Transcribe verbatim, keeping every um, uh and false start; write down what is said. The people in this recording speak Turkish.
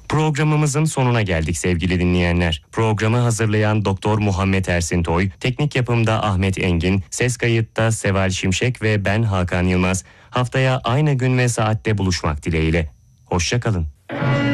Programımızın sonuna geldik sevgili dinleyenler. Programı hazırlayan Doktor Muhammed Ersin Toy, teknik yapımda Ahmet Engin, ses kayıtta Seval Şimşek ve ben Hakan Yılmaz. Haftaya aynı gün ve saatte buluşmak dileğiyle. Hoşça kalın.